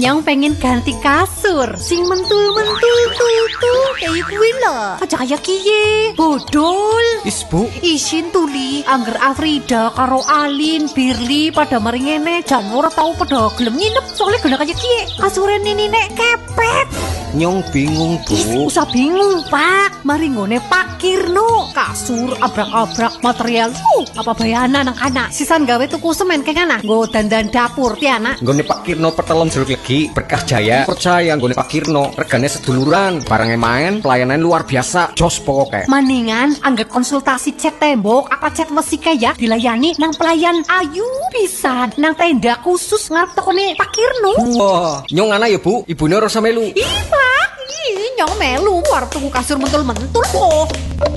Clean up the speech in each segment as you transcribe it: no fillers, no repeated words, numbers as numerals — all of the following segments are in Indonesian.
Nyong pengen ganti kasur sing mentul-mentul tuh kayak kuwi lho. Aja kaya kiye. Bodol. Bu. Isin tuli angger Afrida karo Alin, Birli pada mari ngene jan ora tau padha gelem nginep soalnya gena kaya kiye. Kasure nini nek kepet. Nyong bingung, Bu. Usah bingung, Pak. Mari ngone Pak Kirno. Kasur abrak-abrak material. Apa bayana nang kana? Sisan gawe tuku semen keng ana. Nggo dandan dapur ti ana. Nggone Pak Kirno Pertelon Jeruk Legi, Berkah Jaya. Percaya nggone Pak Kirno, regane seduluran, barangnya main, pelayanan luar biasa. Jos pokoke. Mendingan angger konsultasi cat tembok apa cat besi ya dilayani nang pelayan ayu pisan nang tenda khusus ngarep tokone Pak Kirno. Wah, nyong ana ya, Bu. Ibune ora melu. Ih, Pak. Ih, nyong melu arep tuku kasur mentul-mentul kok.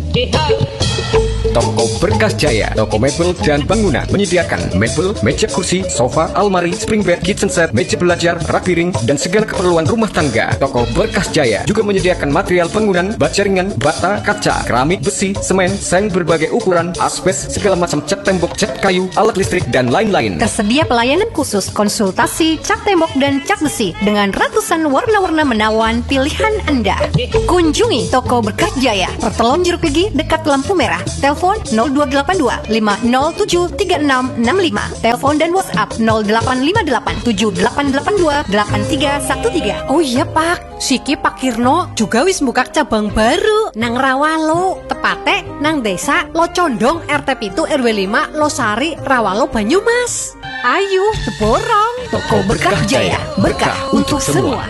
Toko Berkah Jaya, toko mebel dan bangunan menyediakan mebel, meja kursi, sofa, almari, spring bed, kitchen set, meja belajar, rak piring, dan segala keperluan rumah tangga. Toko Berkah Jaya juga menyediakan material bangunan, baja ringan, bata, kaca, keramik, besi, semen, seng berbagai ukuran, asbes, segala macam cat tembok, cat kayu, alat listrik, dan lain-lain. Tersedia pelayanan khusus konsultasi cat tembok dan cat besi dengan ratusan warna-warna menawan pilihan Anda. Kunjungi Toko Berkah Jaya, Pertelon Jeruk Legi dekat lampu merah. Telepon 0282 507 3665. Telepon dan WhatsApp 0858 7882 8313. Oh iya Pak, siki Pak Kirno juga wis buka cabang baru nang Rawalo, tepate nang desa Locondong RT 7 RW 5 Losari Rawalo Banyumas. Ayo borong Toko Berkah Jaya, berkah untuk semua.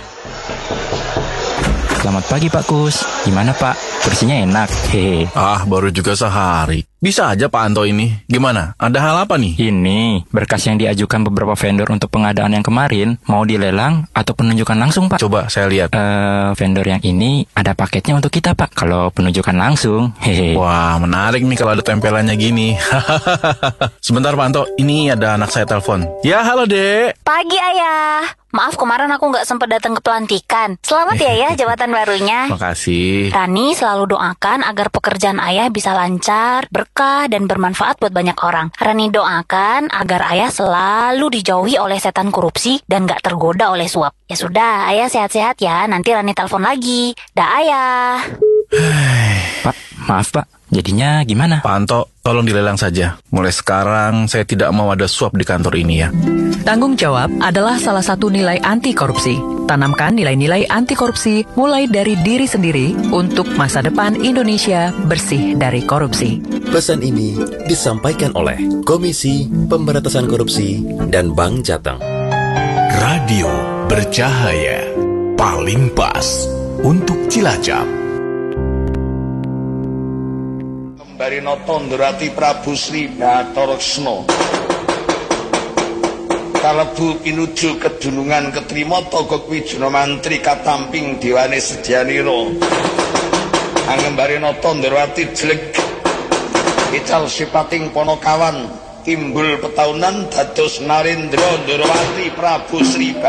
Selamat pagi Pak Kus. Gimana Pak? Kursinya enak. Hehe. Ah, baru juga sehari. Bisa aja Pak Anto ini. Gimana? Ada hal apa nih? Ini berkas yang diajukan beberapa vendor untuk pengadaan yang kemarin. Mau dilelang atau penunjukan langsung Pak? Coba saya lihat. Vendor yang ini ada paketnya untuk kita Pak. Kalau penunjukan langsung. Hehe. Wah, menarik nih kalau ada tempelannya gini. Sebentar Pak Anto, ini ada anak saya telepon. Ya, halo Dek. Pagi Ayah. Maaf kemarin aku nggak sempat datang ke pelantikan. Selamat ya jabatan barunya. Makasih. Rani selalu doakan agar pekerjaan Ayah bisa lancar, berkah, dan bermanfaat buat banyak orang. Rani doakan agar Ayah selalu dijauhi oleh setan korupsi dan nggak tergoda oleh suap. Ya sudah, Ayah sehat-sehat ya. Nanti Rani telepon lagi. Dah Ayah. Pak, maaf Pak. Jadinya gimana? Pak Anto, tolong dilelang saja. Mulai sekarang saya tidak mau ada suap di kantor ini ya. Tanggung jawab adalah salah satu nilai anti korupsi. Tanamkan nilai-nilai anti korupsi mulai dari diri sendiri untuk masa depan Indonesia bersih dari korupsi. Pesan ini disampaikan oleh Komisi Pemberantasan Korupsi dan Bank Jateng. Radio bercahaya paling pas untuk Cilacap. Barinoto ndurati Prabu Sri Batharaksna kalebu pinuju kedunungan ketrima Togo Kwijuna Mantri katamping dewane sedyanira angem Barinoto ndurati jelek ical sipating Ponokawan timbul petaunan dados Narendra ndurati Prabu Sri